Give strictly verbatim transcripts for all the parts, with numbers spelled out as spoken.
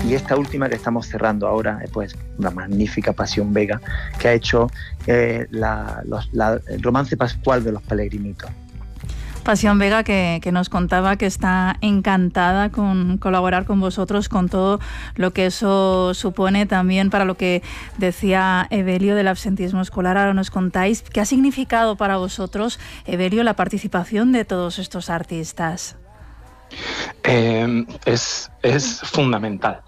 y esta última que estamos cerrando ahora, pues una magnífica Pasión Vega, que ha hecho eh, la, los, la, el romance pascual de los Pelegrinitos. Pasión Vega, que, que nos contaba que está encantada con colaborar con vosotros, con todo lo que eso supone, también para lo que decía Evelio del absentismo escolar. Ahora nos contáis qué ha significado para vosotros, Evelio, la participación de todos estos artistas. Eh, es, es fundamental,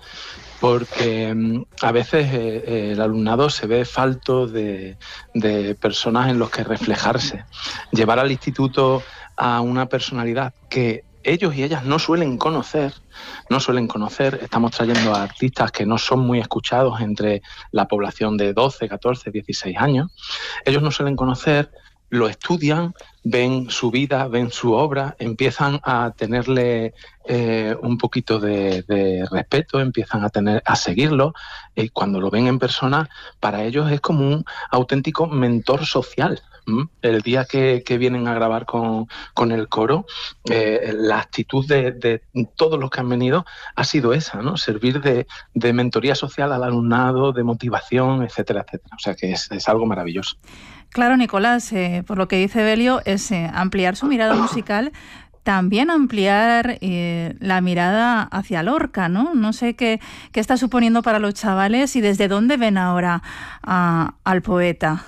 porque a veces eh, el alumnado se ve falto de, de personas en los que reflejarse. Llevar al instituto a una personalidad que ellos y ellas no suelen conocer, no suelen conocer. Estamos trayendo a artistas que no son muy escuchados entre la población de doce, catorce, dieciséis años. Ellos no suelen conocer, lo estudian, ven su vida, ven su obra, empiezan a tenerle eh, un poquito de, de respeto, empiezan a tener a seguirlo, y cuando lo ven en persona, para ellos es como un auténtico mentor social. El día que, que vienen a grabar con, con el coro, eh, la actitud de, de todos los que han venido ha sido esa, ¿no? Servir de, de mentoría social al alumnado, de motivación, etcétera, etcétera. O sea que es, es algo maravilloso. Claro, Nicolás, eh, por lo que dice Evelio, es eh, ampliar su mirada musical, también ampliar eh, la mirada hacia Lorca, ¿no? No sé qué, qué está suponiendo para los chavales y desde dónde ven ahora a, al poeta.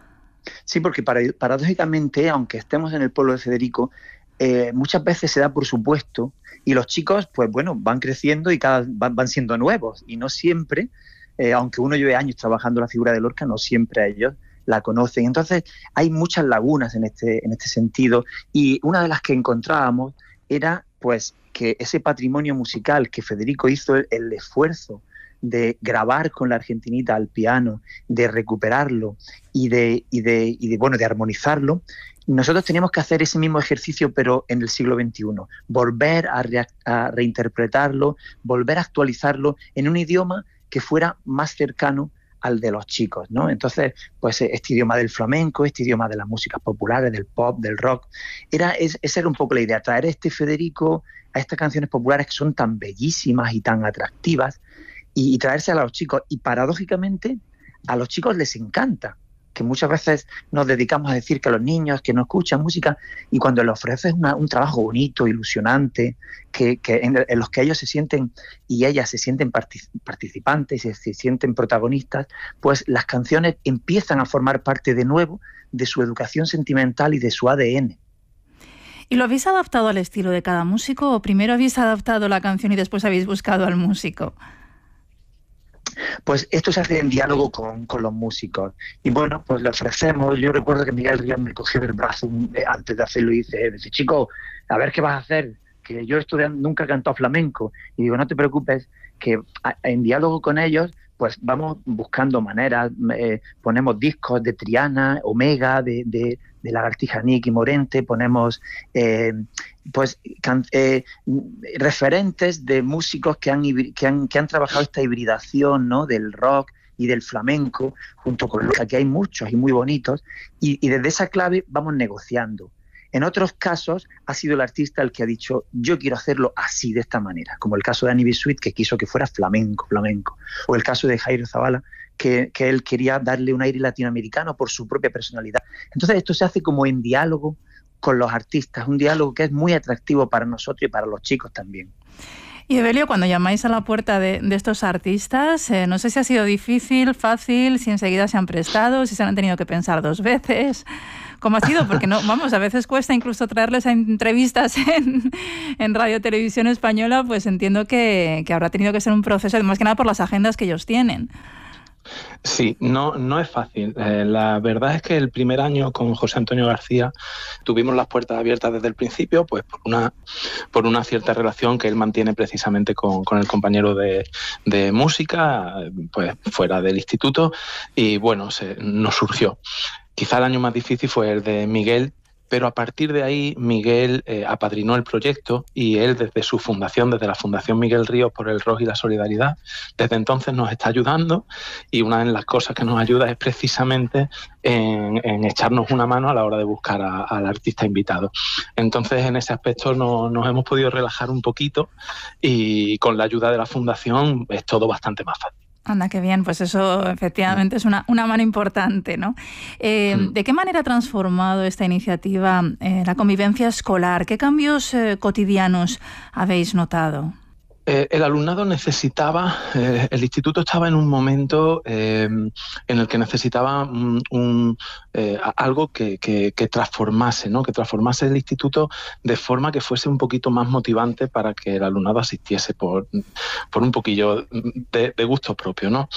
Sí, porque paradójicamente, aunque estemos en el pueblo de Federico, eh, muchas veces se da por supuesto y los chicos, pues bueno, van creciendo y cada van, van siendo nuevos y no siempre, eh, aunque uno lleve años trabajando la figura de Lorca, no siempre a ellos la conocen. Entonces hay muchas lagunas en este, en este sentido, y una de las que encontrábamos era pues que ese patrimonio musical que Federico hizo el, el esfuerzo de grabar con la argentinita al piano, de recuperarlo y de, y de, y de, bueno, de armonizarlo, nosotros teníamos que hacer ese mismo ejercicio, pero en el siglo veintiuno. Volver a, re, a reinterpretarlo, volver a actualizarlo en un idioma que fuera más cercano al de los chicos, ¿no? Entonces, pues este idioma del flamenco, este idioma de las músicas populares, del pop, del rock, era, es, esa era un poco la idea, traer a este Federico a estas canciones populares que son tan bellísimas y tan atractivas, y, y traerse a los chicos. Y paradójicamente a los chicos les encanta, que muchas veces nos dedicamos a decir que a los niños que no escuchan música, y cuando les ofreces una, un trabajo bonito, ilusionante, que, que en, en los que ellos se sienten y ellas se sienten partic- participantes y se, se sienten protagonistas, pues las canciones empiezan a formar parte de nuevo de su educación sentimental y de su A D N. ¿Y lo habéis adaptado al estilo de cada músico o primero habéis adaptado la canción y después habéis buscado al músico? Pues esto se hace en diálogo con, con los músicos. Y bueno, pues le ofrecemos. Yo recuerdo que Miguel Ríos me cogió del brazo eh, antes de hacerlo y dice, dice, chico, a ver qué vas a hacer, que yo estudiando, nunca he cantado flamenco. Y digo, no te preocupes, que a, en diálogo con ellos, pues vamos buscando maneras, eh, ponemos discos de Triana, Omega, de, de, de Lagartija Nick y Morente, ponemos eh, pues can, eh, referentes de músicos que han, que han que han trabajado esta hibridación, ¿no?, del rock y del flamenco, junto con los que hay muchos y muy bonitos, y, y desde esa clave vamos negociando. En otros casos ha sido el artista el que ha dicho, yo quiero hacerlo así, de esta manera, como el caso de Annie B. Sweet, que quiso que fuera flamenco, flamenco, o el caso de Jairo Zavala, que, que él quería darle un aire latinoamericano por su propia personalidad. Entonces esto se hace como en diálogo con los artistas, un diálogo que es muy atractivo para nosotros y para los chicos también. Y Evelio, cuando llamáis a la puerta de, de estos artistas, eh, no sé si ha sido difícil, fácil, si enseguida se han prestado, si se han tenido que pensar dos veces. ¿Cómo ha sido? Porque no, vamos, a veces cuesta incluso traerles a entrevistas en, en Radio Televisión Española, pues entiendo que, que habrá tenido que ser un proceso, más que nada por las agendas que ellos tienen. Sí, no, no es fácil. Eh, la verdad es que el primer año con José Antonio García tuvimos las puertas abiertas desde el principio, pues por una, por una cierta relación que él mantiene precisamente con, con el compañero de, de música, pues fuera del instituto, y bueno, se, nos surgió. Quizá el año más difícil fue el de Miguel, pero a partir de ahí Miguel eh, apadrinó el proyecto y él desde su fundación, desde la Fundación Miguel Ríos por el Rock y la Solidaridad, desde entonces nos está ayudando, y una de las cosas que nos ayuda es precisamente en, en echarnos una mano a la hora de buscar a, al artista invitado. Entonces en ese aspecto no, nos hemos podido relajar un poquito y con la ayuda de la Fundación es todo bastante más fácil. Anda, qué bien, pues eso efectivamente es una, una mano importante, ¿no? Eh, Mm. ¿De qué manera ha transformado esta iniciativa eh, la convivencia escolar? ¿Qué cambios eh, cotidianos habéis notado? Eh, el alumnado necesitaba, eh, el instituto estaba en un momento eh, en el que necesitaba un, un, eh, algo que, que, que transformase, ¿no? que transformase el instituto de forma que fuese un poquito más motivante para que el alumnado asistiese por, por un poquillo de, de gusto propio, ¿no?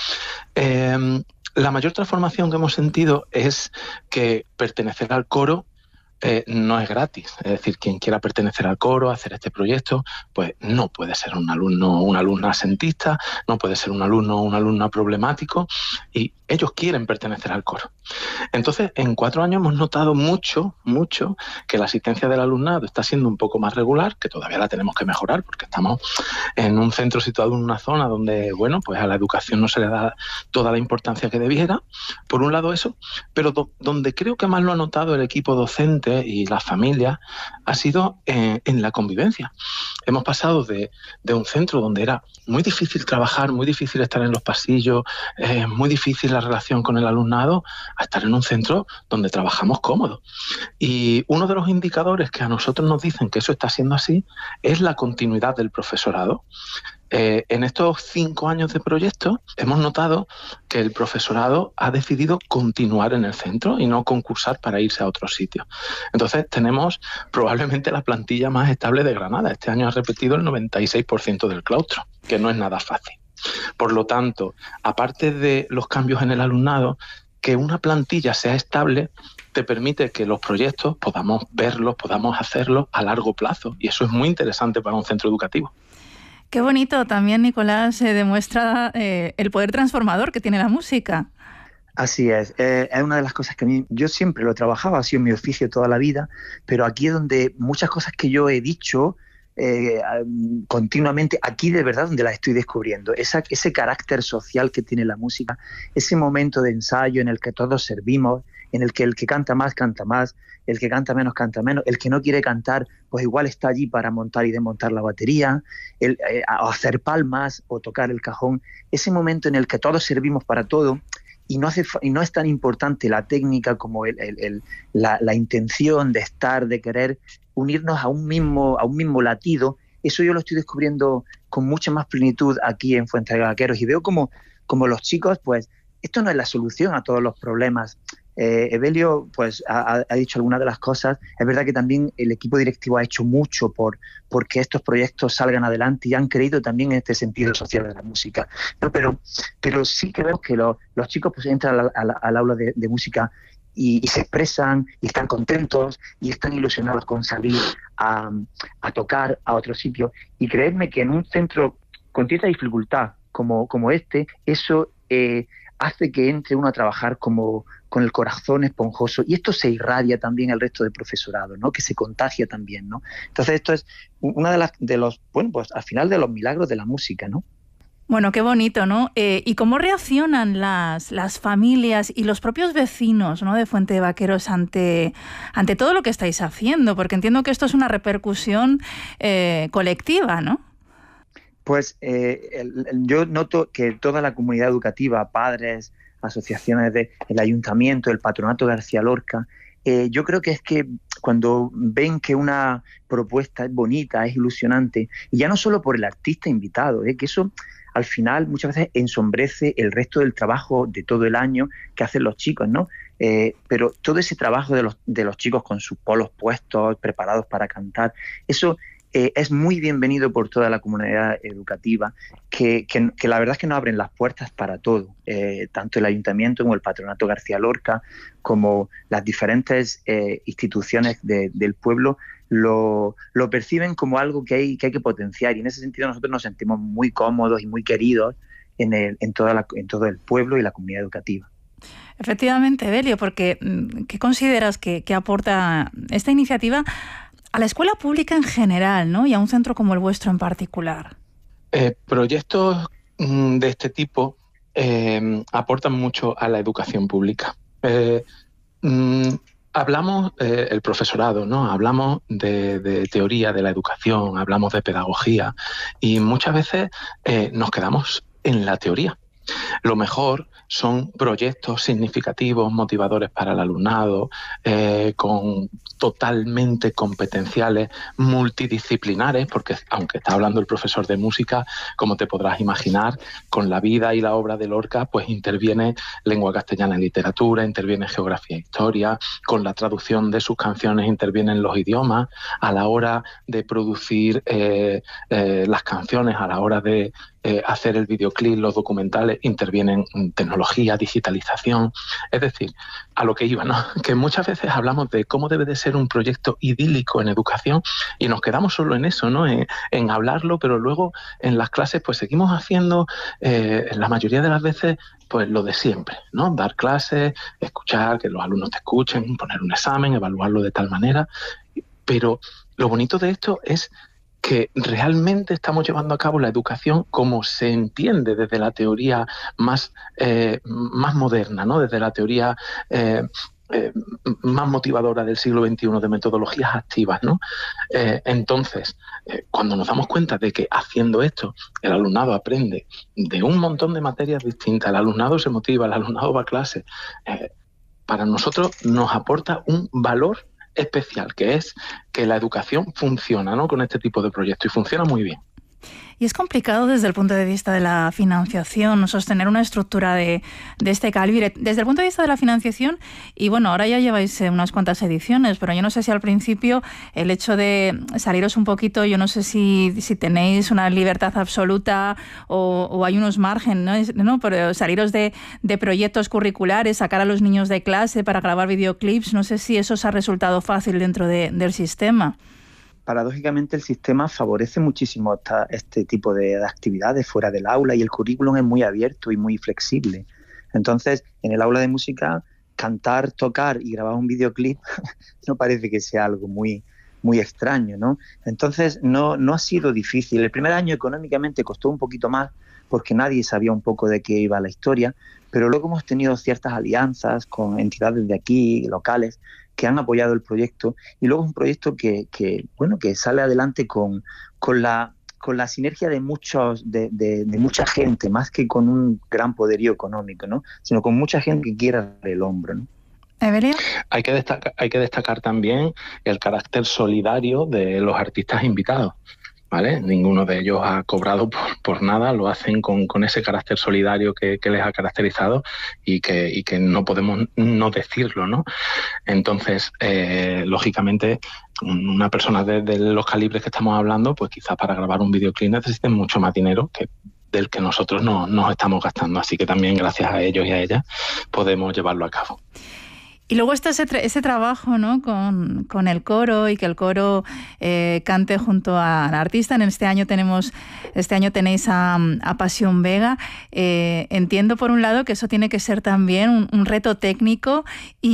Eh, la mayor transformación que hemos sentido es que pertenecer al coro Eh, no es gratis. Es decir, quien quiera pertenecer al coro, hacer este proyecto, pues no puede ser un alumno o una alumna asentista, no puede ser un alumno o una alumna problemático, y ellos quieren pertenecer al coro. Entonces, en cuatro años hemos notado mucho, mucho que la asistencia del alumnado está siendo un poco más regular, que todavía la tenemos que mejorar porque estamos en un centro situado en una zona donde, bueno, pues a la educación no se le da toda la importancia que debiera, por un lado eso, pero do- donde creo que más lo ha notado el equipo docente y las familias ha sido en, en la convivencia. Hemos pasado de, de un centro donde era muy difícil trabajar, muy difícil estar en los pasillos, eh, muy difícil la relación con el alumnado, a estar en un centro donde trabajamos cómodo. Y uno de los indicadores que a nosotros nos dicen que eso está siendo así es la continuidad del profesorado. Eh, en estos cinco años de proyecto hemos notado que el profesorado ha decidido continuar en el centro y no concursar para irse a otro sitio. Entonces tenemos probablemente la plantilla más estable de Granada. Este año ha repetido el noventa y seis por ciento del claustro, que no es nada fácil. Por lo tanto, aparte de los cambios en el alumnado, que una plantilla sea estable te permite que los proyectos podamos verlos, podamos hacerlos a largo plazo, y eso es muy interesante para un centro educativo. Qué bonito también, Nicolás, eh, demuestra eh, el poder transformador que tiene la música. Así es, eh, es una de las cosas que a mí, yo siempre lo trabajaba, ha sido mi oficio toda la vida, pero aquí es donde muchas cosas que yo he dicho eh, continuamente, aquí de verdad donde las estoy descubriendo, Esa, ese carácter social que tiene la música, ese momento de ensayo en el que todos servimos, en el que el que canta más, canta más, el que canta menos, canta menos, el que no quiere cantar, pues igual está allí para montar y desmontar la batería, el, eh, o hacer palmas o tocar el cajón, ese momento en el que todos servimos para todo. Y no, hace, y no es tan importante la técnica como el, el, el, la, la intención de estar, de querer unirnos a un mismo, a un mismo latido. Eso yo lo estoy descubriendo con mucha más plenitud aquí en Fuente de Vaqueros, y veo como, como los chicos, pues, esto no es la solución a todos los problemas. Eh, Evelio pues ha, ha dicho algunas de las cosas. Es verdad que también el equipo directivo ha hecho mucho por porque estos proyectos salgan adelante y han creído también en este sentido social de la música. No, pero, pero sí que vemos que lo, los chicos pues entran al, al, al aula de, de música y, y se expresan y están contentos y están ilusionados con salir a, a tocar a otro sitio. Y creedme que en un centro con cierta dificultad como, como este, eso eh, hace que entre uno a trabajar como con el corazón esponjoso, y esto se irradia también al resto del profesorado, ¿no? Que se contagia también, ¿no? Entonces esto es una de las de los, bueno, pues al final de los milagros de la música, ¿no? Bueno, qué bonito, ¿no? Eh, ¿Y cómo reaccionan las, las familias y los propios vecinos, ¿no?, de Fuente de Vaqueros ante, ante todo lo que estáis haciendo? Porque entiendo que esto es una repercusión eh, colectiva, ¿no? Pues eh, el, el, yo noto que toda la comunidad educativa, padres, asociaciones del ayuntamiento, el patronato García Lorca, eh, yo creo que es que cuando ven que una propuesta es bonita, es ilusionante, y ya no solo por el artista invitado, eh, que eso al final muchas veces ensombrece el resto del trabajo de todo el año que hacen los chicos, ¿no? Eh, pero todo ese trabajo de los, de los chicos con sus polos puestos, preparados para cantar, eso Eh, es muy bienvenido por toda la comunidad educativa, que, que, que la verdad es que nos abren las puertas para todo, eh, tanto el ayuntamiento como el patronato García Lorca, como las diferentes eh, instituciones de, del pueblo, lo, lo perciben como algo que hay, que hay que potenciar, y en ese sentido nosotros nos sentimos muy cómodos y muy queridos en, el, en, toda la, en todo el pueblo y la comunidad educativa. Efectivamente, Evelio, porque ¿qué consideras que, que aporta esta iniciativa a la escuela pública en general, ¿no? Y a un centro como el vuestro en particular? Eh, proyectos mm, de este tipo eh, aportan mucho a la educación pública. Eh, mm, hablamos, eh, el profesorado, ¿no? Hablamos de, de teoría de la educación, hablamos de pedagogía y muchas veces eh, nos quedamos en la teoría. Lo mejor son proyectos significativos, motivadores para el alumnado, eh, con totalmente competenciales, multidisciplinares, porque aunque está hablando el profesor de música, como te podrás imaginar, con la vida y la obra de Lorca, pues interviene lengua castellana en literatura, interviene geografía e historia, con la traducción de sus canciones intervienen los idiomas, a la hora de producir eh, eh, las canciones, a la hora de Eh, hacer el videoclip, los documentales, intervienen tecnología, digitalización. Es decir, a lo que iba, ¿no? Que muchas veces hablamos de cómo debe de ser un proyecto idílico en educación y nos quedamos solo en eso, ¿no? En, en hablarlo, pero luego en las clases pues seguimos haciendo, eh, la mayoría de las veces, pues lo de siempre, ¿no? Dar clases, escuchar, que los alumnos te escuchen, poner un examen, evaluarlo de tal manera. Pero lo bonito de esto es que realmente estamos llevando a cabo la educación como se entiende desde la teoría más, eh, más moderna, ¿no? Desde la teoría eh, eh, más motivadora del siglo veintiuno, de metodologías activas, ¿no? Eh, entonces, eh, cuando nos damos cuenta de que haciendo esto el alumnado aprende de un montón de materias distintas, el alumnado se motiva, el alumnado va a clase, eh, para nosotros nos aporta un valor especial, que es que la educación funciona, ¿no? Con este tipo de proyectos y funciona muy bien. Y es complicado desde el punto de vista de la financiación sostener una estructura de, de este calibre. Desde el punto de vista de la financiación, y bueno, ahora ya lleváis unas cuantas ediciones, pero yo no sé si al principio el hecho de saliros un poquito, yo no sé si, si tenéis una libertad absoluta o, o hay unos márgenes, ¿no? ¿no? Pero saliros de, de proyectos curriculares, sacar a los niños de clase para grabar videoclips, no sé si eso os ha resultado fácil dentro de, del sistema. Paradójicamente el sistema favorece muchísimo esta, este tipo de, de actividades fuera del aula y el currículum es muy abierto y muy flexible. Entonces, en el aula de música, cantar, tocar y grabar un videoclip no parece que sea algo muy, muy extraño, ¿no? Entonces, no, no ha sido difícil. El primer año económicamente costó un poquito más porque nadie sabía un poco de qué iba la historia, pero luego hemos tenido ciertas alianzas con entidades de aquí, locales, que han apoyado el proyecto y luego es un proyecto que, que bueno que sale adelante con, con la con la sinergia de muchos de, de, de mucha gente, más que con un gran poderío económico, ¿no? Sino con mucha gente que quiera dar el hombro, ¿no? ¿Evelio? Hay que destacar, hay que destacar también el carácter solidario de los artistas invitados, ¿vale? Ninguno de ellos ha cobrado por, por nada, lo hacen con, con ese carácter solidario que, que les ha caracterizado y que, y que no podemos no decirlo, ¿no? Entonces, eh, lógicamente, una persona de, de los calibres que estamos hablando, pues quizás para grabar un videoclip necesiten mucho más dinero que del que nosotros no, nos estamos gastando. Así que también gracias a ellos y a ellas podemos llevarlo a cabo. Y luego está ese, tra- ese trabajo, ¿no? con, con el coro y que el coro eh, cante junto al artista. En este año tenemos, este año tenéis a, a Pasión Vega. Eh, entiendo por un lado que eso tiene que ser también un, un reto técnico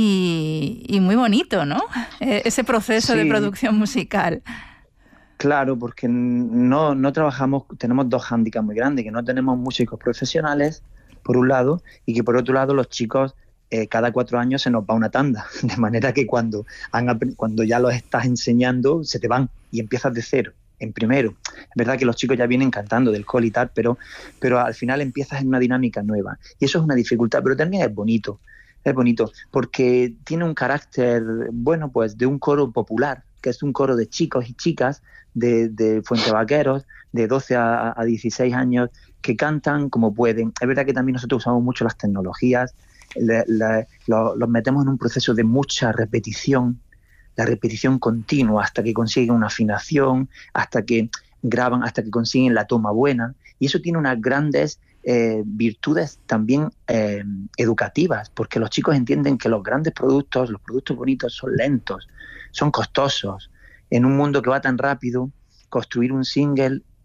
y, y muy bonito, ¿no? Eh, ese proceso sí. de producción musical. Claro, porque no, no trabajamos, tenemos dos hándicaps muy grandes, que no tenemos músicos profesionales, por un lado, y que por otro lado los chicos Eh, cada cuatro años se nos va una tanda, de manera que cuando, han, cuando ya los estás enseñando se te van y empiezas de cero, en primero. Es verdad que los chicos ya vienen cantando del cole y tal, pero, pero al final empiezas en una dinámica nueva y eso es una dificultad, pero también es bonito, es bonito porque tiene un carácter, bueno, pues de un coro popular, que es un coro de chicos y chicas de, de Fuentevaqueros, de doce a, a dieciséis años, que cantan como pueden. Es verdad que también nosotros usamos mucho las tecnologías, Le, le, lo, los metemos en un proceso de mucha repetición, la repetición continua hasta que consiguen una afinación, hasta que graban, hasta que consiguen la toma buena, y eso tiene unas grandes eh, virtudes también eh, educativas, porque los chicos entienden que los grandes productos, los productos bonitos son lentos, son costosos. En un mundo que va tan rápido, construir un single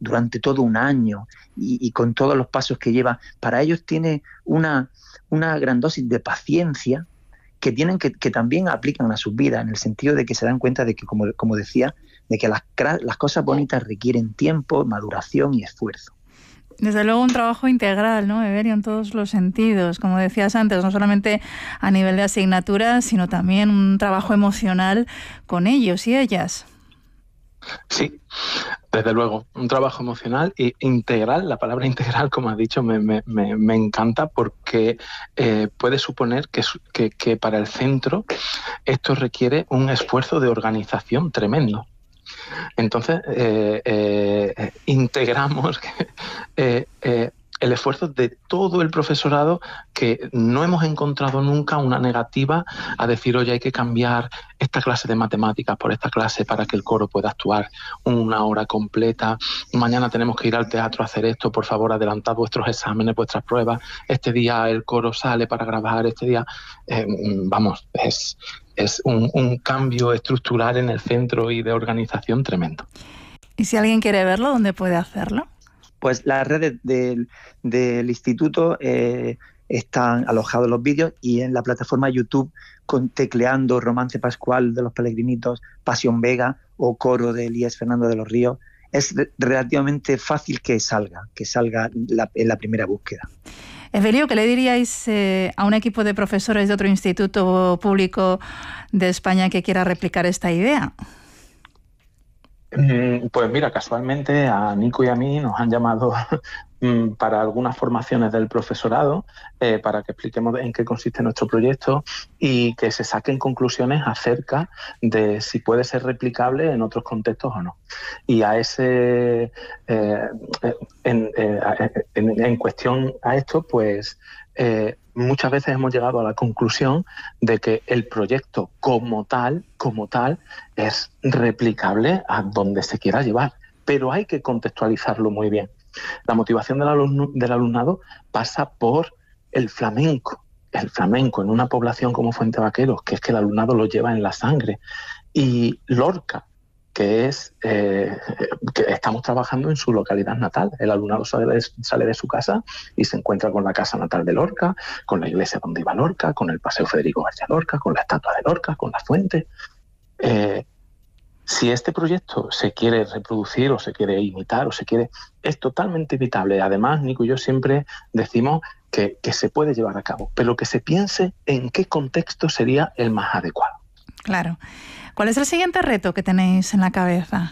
durante todo un año y, y con todos los pasos que lleva, para ellos tiene una, una gran dosis de paciencia que tienen que, que también aplican a sus vidas, en el sentido de que se dan cuenta de que, como, como decía, de que las, las cosas bonitas requieren tiempo, maduración y esfuerzo. Desde luego un trabajo integral, ¿no, Evelio? En todos los sentidos, como decías antes, no solamente a nivel de asignaturas, sino también un trabajo emocional con ellos y ellas. Sí, desde luego, un trabajo emocional e integral. La palabra integral, como has dicho, me, me, me, me encanta porque eh, puede suponer que, que, que para el centro esto requiere un esfuerzo de organización tremendo. Entonces, eh, eh, integramos eh, eh, el esfuerzo de todo el profesorado, que no hemos encontrado nunca una negativa a decir, oye, hay que cambiar esta clase de matemáticas por esta clase para que el coro pueda actuar una hora completa. Mañana tenemos que ir al teatro a hacer esto, por favor, adelantad vuestros exámenes, vuestras pruebas. Este día el coro sale para grabar, este día... Eh, vamos, es... Es un, un cambio estructural en el centro y de organización tremendo. ¿Y si alguien quiere verlo, dónde puede hacerlo? Pues las redes del, del instituto eh, están alojados los vídeos, y en la plataforma YouTube, con tecleando Romance Pascual de los Pelegrinitos, Pasión Vega o Coro de Elías Fernando de los Ríos, es relativamente fácil que salga, que salga la, en la primera búsqueda. Evelio, ¿qué le diríais eh, a un equipo de profesores de otro instituto público de España que quiera replicar esta idea? Pues mira, casualmente a Nico y a mí nos han llamado para algunas formaciones del profesorado, eh, para que expliquemos en qué consiste nuestro proyecto y que se saquen conclusiones acerca de si puede ser replicable en otros contextos o no. Y a ese eh, en, eh, en, en cuestión a esto, pues eh, muchas veces hemos llegado a la conclusión de que el proyecto como tal, como tal, es replicable a donde se quiera llevar, pero hay que contextualizarlo muy bien. La motivación del, alumno, del alumnado pasa por el flamenco, el flamenco en una población como Fuente Vaqueros, que es que el alumnado lo lleva en la sangre, y Lorca, que es eh, que estamos trabajando en su localidad natal. El alumnado sale de, sale de su casa y se encuentra con la casa natal de Lorca, con la iglesia donde iba Lorca, con el Paseo Federico García Lorca, con la estatua de Lorca, con la fuente. Eh, si este proyecto se quiere reproducir o se quiere imitar o se quiere, es totalmente evitable. Además, Nico y yo siempre decimos que, que se puede llevar a cabo, pero que se piense en qué contexto sería el más adecuado. Claro. ¿Cuál es el siguiente reto que tenéis en la cabeza?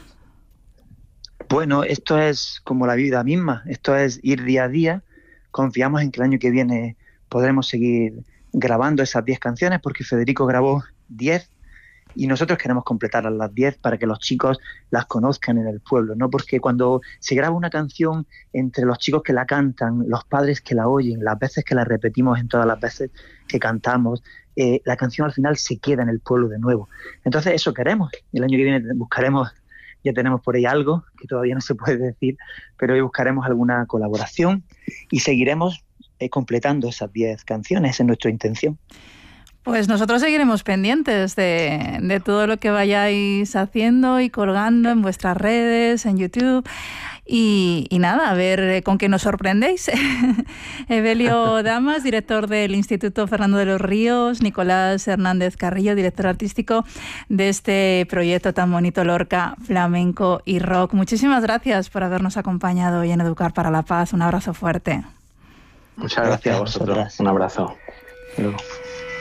Bueno, esto es como la vida misma, esto es ir día a día. Confiamos en que el año que viene podremos seguir grabando esas diez canciones, porque Federico grabó diez y nosotros queremos completar las diez para que los chicos las conozcan en el pueblo, ¿no? Porque cuando se graba una canción, entre los chicos que la cantan, los padres que la oyen, las veces que la repetimos en todas las veces que cantamos, eh, la canción al final se queda en el pueblo de nuevo. Entonces eso queremos. El año que viene buscaremos, ya tenemos por ahí algo que todavía no se puede decir, pero hoy buscaremos alguna colaboración y seguiremos eh, completando esas diez canciones, esa es nuestra intención. Pues nosotros seguiremos pendientes de, de todo lo que vayáis haciendo y colgando en vuestras redes, en YouTube. Y, y nada, a ver con qué nos sorprendéis. Evelio Damas, director del Instituto Fernando de los Ríos, Nicolás Hernández Carrillo, director artístico de este proyecto tan bonito, Lorca, Flamenco y Rock. Muchísimas gracias por habernos acompañado hoy en Educar para la Paz. Un abrazo fuerte. Muchas gracias, gracias a vosotros. Un abrazo. Luego.